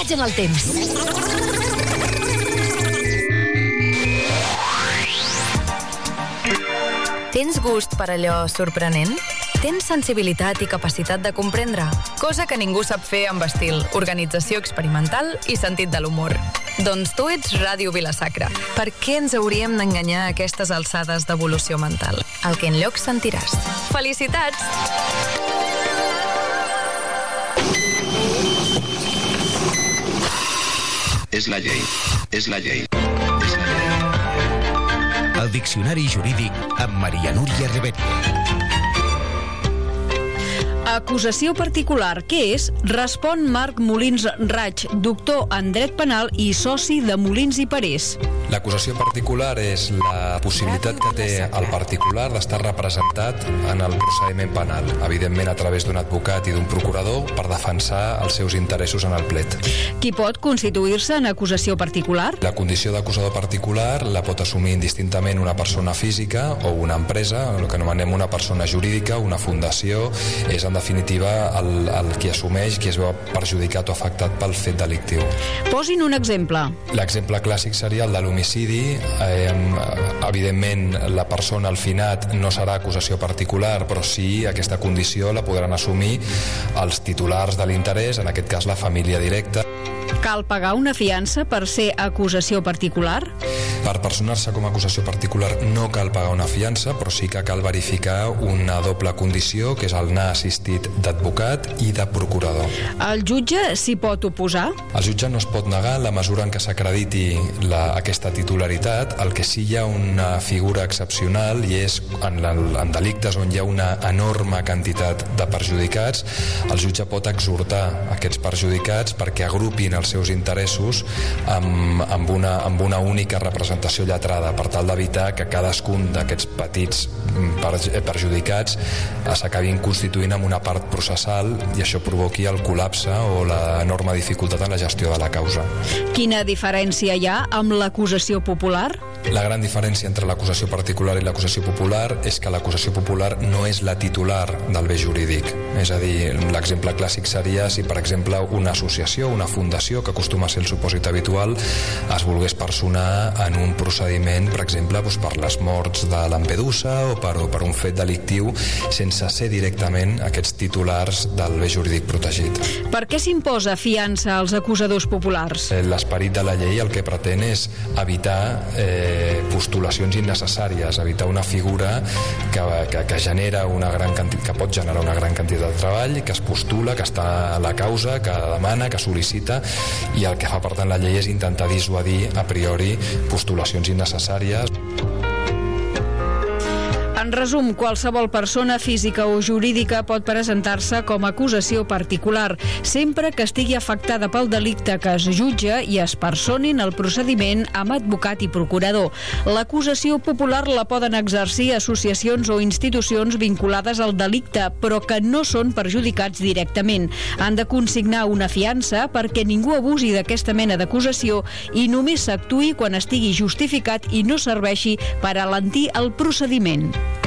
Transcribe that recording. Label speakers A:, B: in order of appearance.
A: Viatge en el temps. Tens gust per allò sorprenent? Tens sensibilitat i capacitat de comprendre? Cosa que ningú sap fer amb estil, organització experimental i sentit de l'humor. Doncs tu ets Ràdio Vila-sacra. Per què ens hauríem d'enganyar a aquestes alçades d'evolució mental? El que enlloc sentiràs. Felicitats!
B: És la llei. És la llei.
C: El Diccionari Jurídic amb Maria Núria Reverter.
D: Acusació particular, què és? Respon Marc Molins Raig, doctor en dret penal i soci de Molins i Parés.
E: L'acusació particular és la possibilitat que té el particular d'estar representat en el procediment penal, evidentment a través d'un advocat i d'un procurador per defensar els seus interessos en el plet.
D: Qui pot constituir-se en acusació particular?
E: La condició d'acusador particular la pot assumir indistintament una persona física o una empresa, el que anomenem una persona jurídica, una fundació, és en definitiva el qui assumeix, qui es veu perjudicat o afectat pel fet delictiu.
D: Posin un exemple.
E: L'exemple clàssic seria el de l'homicidi. Evidentment, la persona, el finat, no serà acusació particular, però sí aquesta condició la podran assumir els titulars de l'interès, en aquest cas la família directa.
D: Cal pagar una fiança per ser acusació particular?
E: Per personar-se com a acusació particular no cal pagar una fiança, però sí que cal verificar una doble condició, que és el anar assistit d'advocat i de procurador.
D: El jutge s'hi pot oposar?
E: El jutge no es pot negar en la mesura en què s'acrediti aquesta titularitat. El que sí hi ha una figura excepcional i és en delictes on hi ha una enorme quantitat de perjudicats, el jutge pot exhortar aquests perjudicats perquè agrupin els seus interessos amb una única representació lletrada, per tal d'evitar que cadascun d'aquests petits perjudicats s'acabin constituint en una part processal i això provoqui el col·lapse o l'enorme dificultat en la gestió de la causa.
D: Quina diferència hi ha amb l'acusació popular?
E: La gran diferència entre l'acusació particular i l'acusació popular és que l'acusació popular no és la titular del bé jurídic. És a dir, l'exemple clàssic seria si, per exemple, una associació, una fundació, que acostuma a ser el supòsit habitual, es volgués personar en un procediment, per exemple, per les morts de Lampedusa o per un fet delictiu, sense ser directament aquests titulars del bé jurídic protegit.
D: Per què s'imposa fiança als acusadors populars?
E: L'esperit de la llei el que pretén és evitar postulacions innecessàries, evitar una figura que genera que pot generar una gran quantitat de treball, que es postula, que està a la causa, que demana, que sol·licita, i el que fa per tant la llei és intentar dissuadir a priori postulacions innecessàries.
D: En resum, qualsevol persona física o jurídica pot presentar-se com a acusació particular, sempre que estigui afectada pel delicte que es jutja i es personin el procediment amb advocat i procurador. L'acusació popular la poden exercir associacions o institucions vinculades al delicte, però que no són perjudicats directament. Han de consignar una fiança perquè ningú abusi d'aquesta mena d'acusació i només s'actuï quan estigui justificat i no serveixi per alentir el procediment.